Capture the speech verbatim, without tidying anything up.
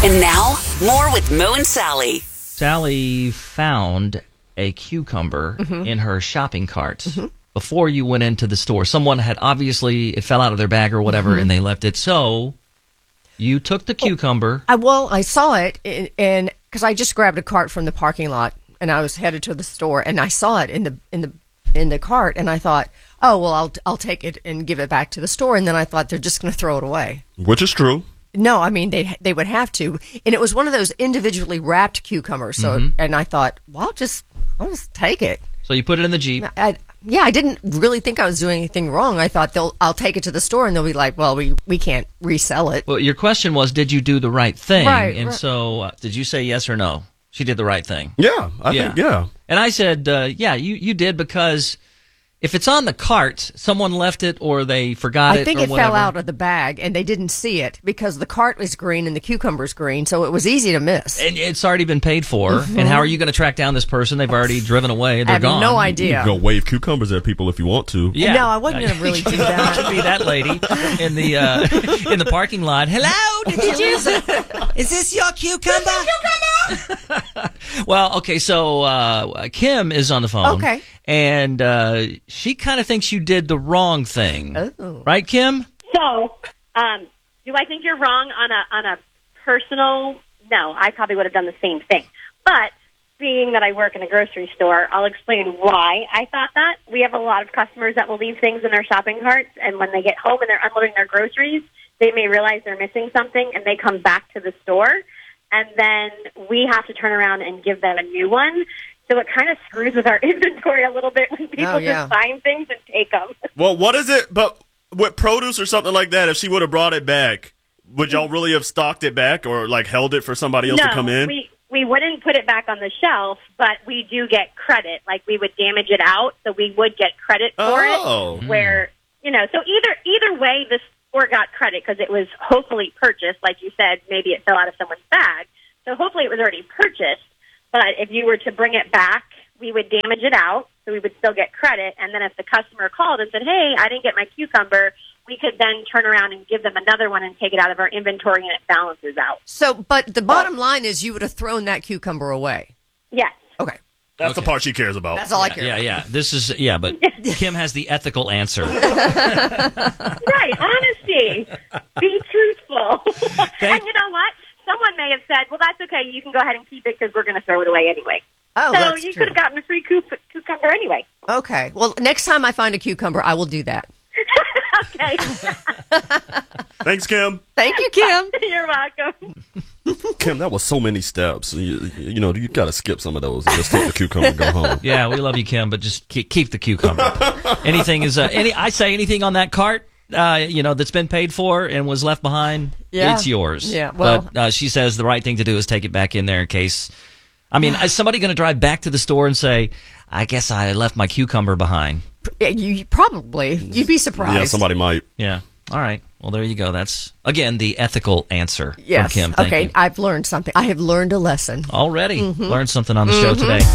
And now, more with Mo and Sally. Sally found a cucumber Mm-hmm. in her shopping cart mm-hmm. before you went into the store. Someone had obviously, it fell out of their bag or whatever, Mm-hmm. and they left it. So you took the cucumber. I, well, I saw it, and- and because I just grabbed a cart from the parking lot, and I was headed to the store, and I saw it in the in the in the cart, and I thought, oh well, I'll I'll take it and give it back to the store, and then I thought they're just going to throw it away. Which is true. No, I mean they they would have to, and it was one of those individually wrapped cucumbers. So, Mm-hmm. and I thought, well, I'll just I'll just take it. So you put it in the Jeep. I, yeah, I didn't really think I was doing anything wrong. I thought they'll I'll take it to the store, and they'll be like, well, we we can't resell it. Well, your question was, did you do the right thing? Right, And right. so uh, did you say yes or no? She did the right thing. Yeah, I think, yeah. And I said, uh, yeah, you, you did, because if it's on the cart, someone left it or they forgot it I think or it whatever. fell out of the bag, and they didn't see it because the cart was green and the cucumber's green, so it was easy to miss. And it's already been paid for. And how are you going to track down this person? They've already driven away. I They're have gone. no You idea. can go wave cucumbers at people if you want to. Yeah. No, I wasn't going to really do that. Should be that lady in the uh, in the parking lot. Hello, did you use it? Is this your cucumber? Well, okay, so uh, Kim is on the phone. Okay. And uh, she kind of thinks you did the wrong thing. Oh. Right, Kim? So, um, do I think you're wrong on a on a personal? No, I probably would have done the same thing. But being that I work in a grocery store, I'll explain why I thought that. We have a lot of customers that will leave things in their shopping carts, and when they get home and they're unloading their groceries, they may realize they're missing something, and they come back to the store, and then we have to turn around and give them a new one. So it kind of screws with our inventory a little bit when people Oh, yeah. just find things and take them. Well, what is it? But with produce or something like that, if she would have brought it back, would y'all really have stocked it back or like held it for somebody else no, to come in? we we wouldn't put it back on the shelf, but we do get credit. Like we would damage it out, so we would get credit for Oh. it. Where you know, so either either way, the store got credit because it was hopefully purchased. Like you said, maybe it fell out of someone's bag, so hopefully it was already purchased. But if you were to bring it back, we would damage it out, so we would still get credit. And then if the customer called and said, hey, I didn't get my cucumber, we could then turn around and give them another one and take it out of our inventory, and it balances out. So, but the bottom line is you would have thrown that cucumber away. Yes. Okay. That's the Okay. part she cares about. That's all I care Yeah, about. yeah. This is, yeah, but Kim has the ethical answer. Right, honesty. Be truthful. And you know what? Someone may have said, well, that's okay. You can go ahead and keep it because we're going to throw it away anyway. Oh, so that's you true. could have gotten a free cu- cucumber anyway. Okay. Well, next time I find a cucumber, I will do that. Okay. Thanks, Kim. Thank you, Kim. You're welcome. Kim, that was so many steps. You, you know, you got to skip some of those and just take the cucumber and go home. Yeah, we love you, Kim, but just keep, keep the cucumber. Anything is, uh, any. I say anything on that cart, uh, you know, that's been paid for and was left behind, Yeah. it's yours. Yeah, well- but uh, she says the right thing to do is take it back in there in case. I mean, is somebody going to drive back to the store and say, I guess I left my cucumber behind? Yeah, you probably. You'd be surprised. Yeah, somebody might. Yeah. All right. Well, there you go. That's, again, the ethical answer Yes. from Kim. Thank Okay. you. I've learned something. I have learned a lesson. Already learned something on the show today.